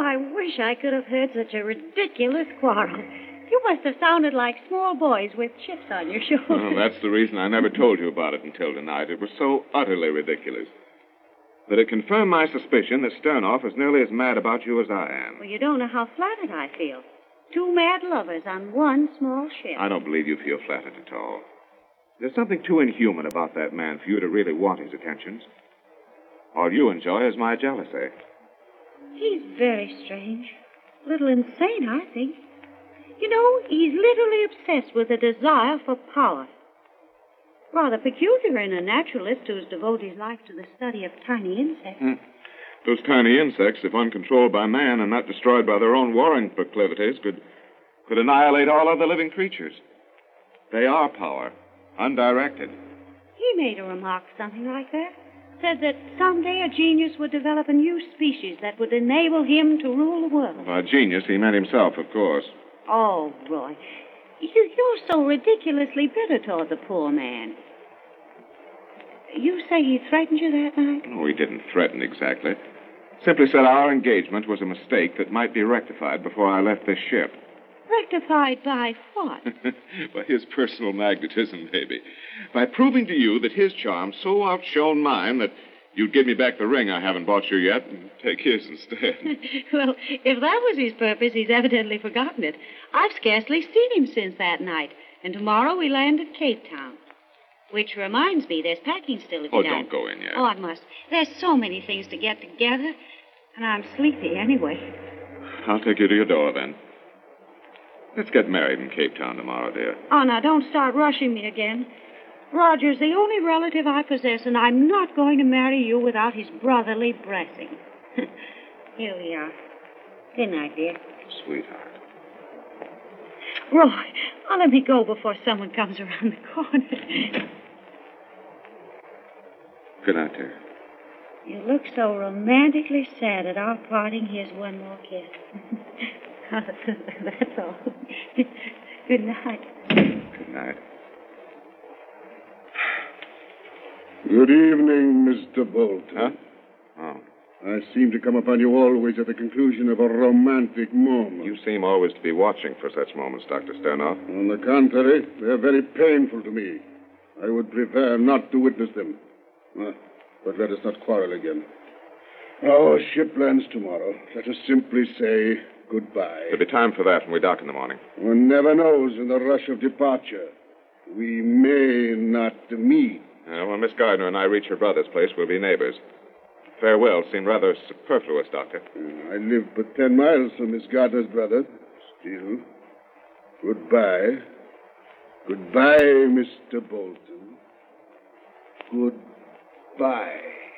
I wish I could have heard such a ridiculous quarrel. You must have sounded like small boys with chips on your shoulders. Well, that's the reason I never told you about it until tonight. It was so utterly ridiculous that it confirmed my suspicion that Sternoff is nearly as mad about you as I am. Well, you don't know how flattered I feel. Two mad lovers on one small ship. I don't believe you feel flattered at all. There's something too inhuman about that man for you to really want his attentions. All you enjoy is my jealousy. He's very strange. A little insane, I think. You know, he's literally obsessed with a desire for power. Rather peculiar in a naturalist who's devoted his life to the study of tiny insects. Those tiny insects, if uncontrolled by man and not destroyed by their own warring proclivities, could annihilate all other living creatures. They are power, undirected. He made a remark something like that. Said that someday a genius would develop a new species that would enable him to rule the world. By genius, he meant himself, of course. Oh, Roy, you're so ridiculously bitter toward the poor man. You say he threatened you that night? Oh, he didn't threaten exactly. Simply said our engagement was a mistake that might be rectified before I left this ship. Rectified by what? By his personal magnetism, maybe. By proving to you that his charm so outshone mine that you'd give me back the ring I haven't bought you yet and take his instead. Well, if that was his purpose, he's evidently forgotten it. I've scarcely seen him since that night, and tomorrow we land at Cape Town. Which reminds me, there's packing still to be done. Don't go in yet. Oh, I must. There's so many things to get together, and I'm sleepy anyway. I'll take you to your door, then. Let's get married in Cape Town tomorrow, dear. Oh, now, don't start rushing me again. Roger's the only relative I possess, and I'm not going to marry you without his brotherly blessing. Here we are. Good night, dear. Sweetheart. Roy, let me go before someone comes around the corner. Good night, dear. You look so romantically sad at our parting. Here's one more kiss. That's all. Good night. Good night. Good evening, Mr. Bolton. Huh? Oh. I seem to come upon you always at the conclusion of a romantic moment. You seem always to be watching for such moments, Dr. Sternoff. On the contrary, they're very painful to me. I would prefer not to witness them. But let us not quarrel again. Our ship lands tomorrow. Let us simply say goodbye. There'll be time for that when we dock in the morning. One never knows in the rush of departure. We may not meet. When Miss Gardner and I reach her brother's place, we'll be neighbors. Farewell seemed rather superfluous, Doctor. I live but 10 miles from Miss Gardner's brother. Still, goodbye. Goodbye, Mr. Bolton. Goodbye.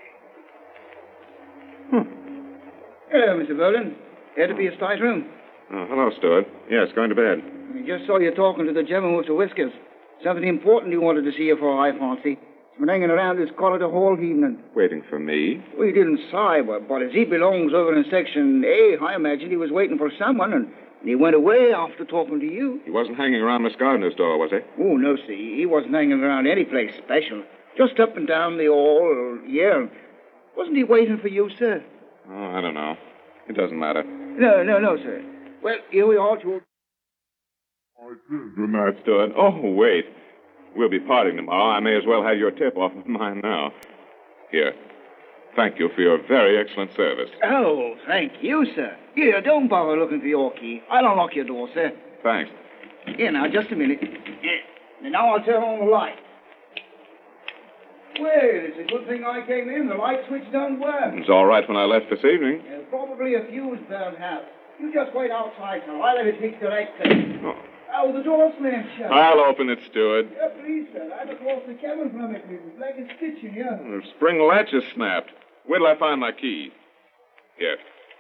Hello, Mr. Bolton. Here to be a slight room. Oh, hello, Stewart. Yes, going to bed. I just saw you talking to the gentleman with the whiskers. Something important he wanted to see you for, I fancy. He's been hanging around this corridor all evening. Waiting for me? Well, he didn't say, but as he belongs over in Section A, I imagine he was waiting for someone, and he went away after talking to you. He wasn't hanging around Miss Gardner's door, was he? Oh, no, see. He wasn't hanging around any place special. Just up and down the hall, yeah. Wasn't he waiting for you, sir? Oh, I don't know. It doesn't matter. No, sir. Well, here we are, George. Good night, Stewart. Oh, wait. We'll be parting tomorrow. I may as well have your tip off of mine now. Here. Thank you for your very excellent service. Oh, thank you, sir. Here, don't bother looking for your key. I'll unlock your door, sir. Thanks. Here, now, just a minute. Yeah. Now I'll turn on the light. Well, it's a good thing I came in. The light switch don't work. It was all right when I left this evening. Probably a fuse burned out. You just wait outside now. I'll have it fixed directly. Oh, the door's slammed shut. I'll open it, Stewart. Yeah, please, sir. I've across the cabin from it. It's like a stitch in here. The spring latch is snapped. Where till I find my key? Here.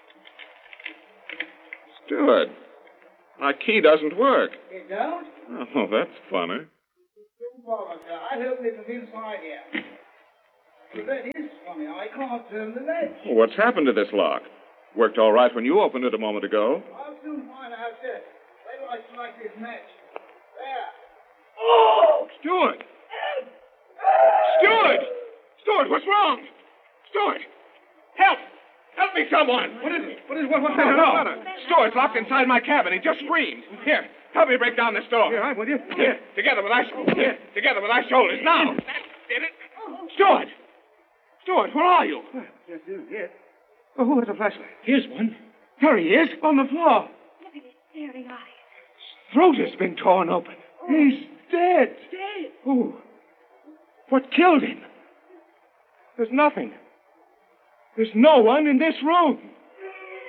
Stewart, my key doesn't work. It don't? Oh, that's funny. Don't bother, sir. I'll open it from inside here. Well, that is funny. I can't turn the latch. What's happened to this lock? Worked all right when you opened it a moment ago. I'll soon find out, sir. Wait till I strike this match. There. Oh! Stewart! Stewart! Stewart, what's wrong? Stewart! Help! Help me, someone! What is it? What's I don't know. Stuart's locked inside my cabin. He just screamed. Here, help me break down this door. Here, I'm with you. Here, together with our shoulders. Now. That did it. Stuart! Stuart, where are you? Yes. Oh, who has a flashlight? Here's one. There he is, on the floor. Look at his staring eyes. Throat has been torn open. He's dead. Dead. Who? What killed him? There's nothing. There's no one in this room.